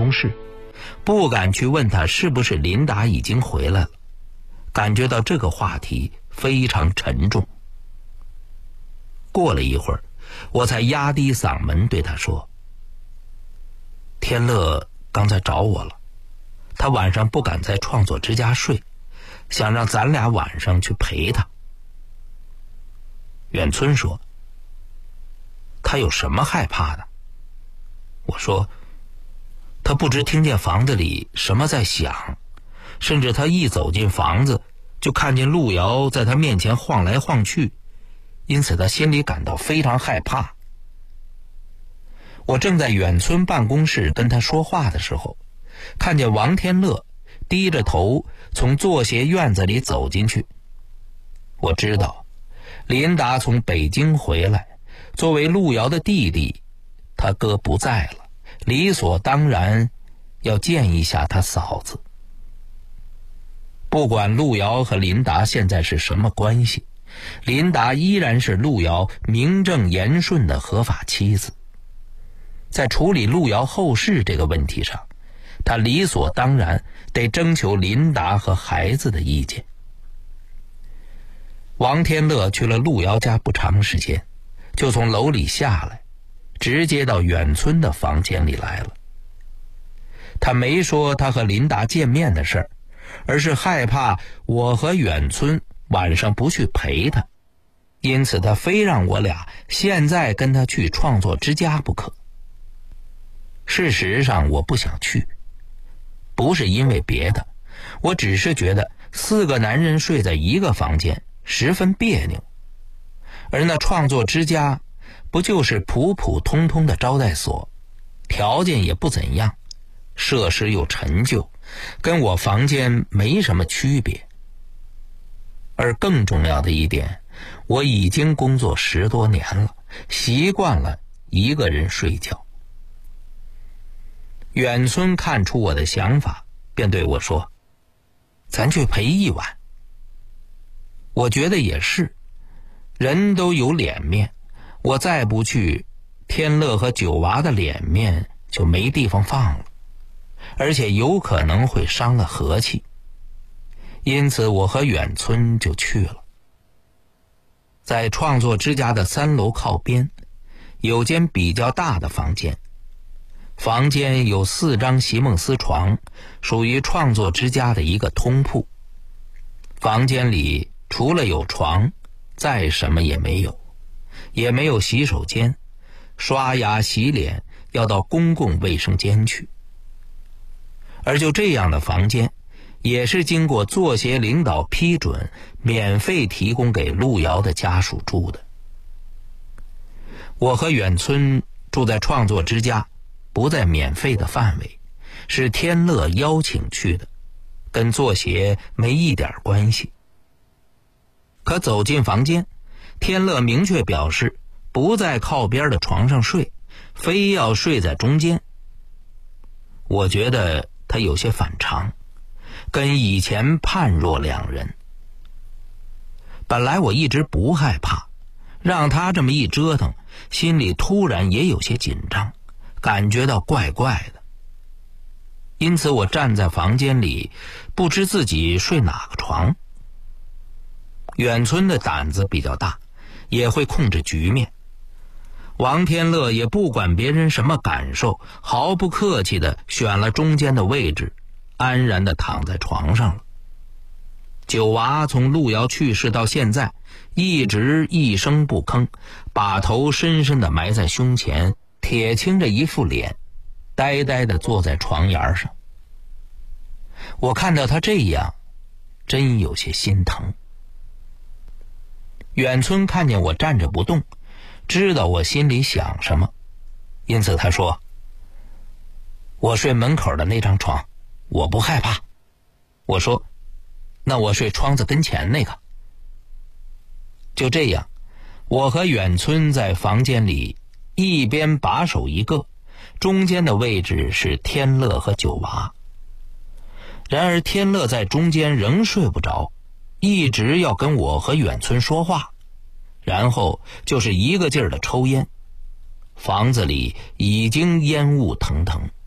公室，不敢去问他是不是琳达已经回来了，感觉到这个话题非常沉重。过了一会儿，我才压低嗓门对他说：天乐刚才找我了，他晚上不敢在创作之家睡，想让咱俩晚上去陪他。远村说：他有什么害怕的？我说：他不知听见房子里什么在响，甚至他一走进房子就看见路遥在他面前晃来晃去，因此他心里感到非常害怕。我正在远村办公室跟他说话的时候，看见王天乐低着头从作协院子里走进去。我知道琳达从北京回来，作为路遥的弟弟，他哥不在了，理所当然要见一下他嫂子。不管路遥和琳达现在是什么关系，琳达依然是路遥名正言顺的合法妻子。在处理路遥后事这个问题上，他理所当然得征求琳达和孩子的意见。王天乐去了路遥家不长时间，就从楼里下来，直接到远村的房间里来了。他没说他和琳达见面的事儿，而是害怕我和远村晚上不去陪他，因此他非让我俩现在跟他去创作之家不可。事实上我不想去，不是因为别的，我只是觉得4个男人睡在一个房间十分别扭，而那创作之家不就是普普通通的招待所，条件也不怎样，设施又陈旧，跟我房间没什么区别。而更重要的一点，我已经工作10多年了，习惯了一个人睡觉。远村看出我的想法，便对我说：咱去陪一晚。我觉得也是，人都有脸面，我再不去，天乐和九娃的脸面就没地方放了，而且有可能会伤了和气。因此我和远村就去了。在创作之家的3楼靠边，有间比较大的房间，房间有4张席梦思床，属于创作之家的一个通铺。房间里除了有床，再什么也没有，也没有洗手间，刷牙洗脸要到公共卫生间去。而就这样的房间，也是经过作协领导批准，免费提供给路遥的家属住的。我和远村住在创作之家，不在免费的范围，是天乐邀请去的，跟作协没一点关系。可走进房间，天乐明确表示不在靠边的床上睡，非要睡在中间。我觉得他有些反常，跟以前判若两人。本来我一直不害怕，让他这么一折腾，心里突然也有些紧张，感觉到怪怪的。因此我站在房间里，不知自己睡哪个床。远村的胆子比较大，也会控制局面。王天乐也不管别人什么感受，毫不客气地选了中间的位置，安然地躺在床上了。九娃从路遥去世到现在，一直一声不吭，把头深深地埋在胸前，铁青着一副脸，呆呆地坐在床沿上。我看到他这样，真有些心疼。远村看见我站着不动，知道我心里想什么，因此他说：我睡门口的那张床，我不害怕。我说：那我睡窗子跟前那个。就这样，我和远村在房间里一边把手一个，中间的位置是天乐和九娃。然而天乐在中间仍睡不着，一直要跟我和远村说话，然后就是一个劲儿的抽烟。房子里已经烟雾腾腾。